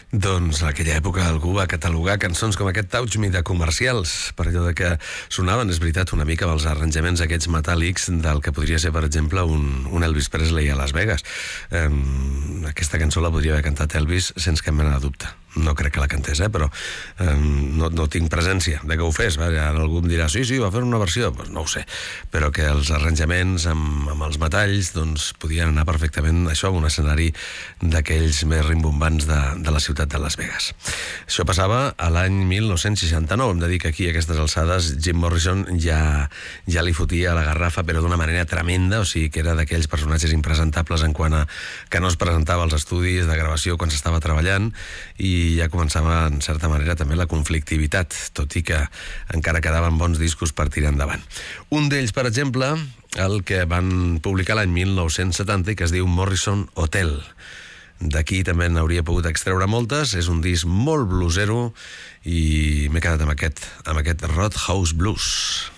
Doncs en aquella època algú va catalogar cançons com aquest Touch Me de comercials, per allò de que sonaven, és veritat, una mica amb els arranjaments aquests metàl·lics del que podria ser, per exemple, un Elvis Presley a Las Vegas. Aquesta cançó la podria haver cantat Elvis sense cap mena de dubte. No crec que la cantés, però no tinc presència de que ho fes. Ara algú em dirà, sí, va fer una versió. Pues no ho sé, però que els arranjaments amb els metalls doncs, podien anar perfectament això, un escenari d'aquells més rimbombants de la ciutat de Las Vegas. Això passava a l'any 1969. Hem de dir que aquí, a aquestes alçades, Jim Morrison ja li fotia a la garrafa, però d'una manera tremenda, o sigui que era d'aquells personatges impresentables en quant a que no es presentava als estudis de gravació quan s'estava treballant, i ja començava, en certa manera, també la conflictivitat, tot i que encara quedaven bons discos per tirar endavant. Un d'ells, per exemple, el que van publicar l'any 1970 i que es diu Morrison Hotel. D'aquí també n'hauria pogut extreure moltes. És un disc molt bluesero i m'he quedat amb aquest Roadhouse Blues.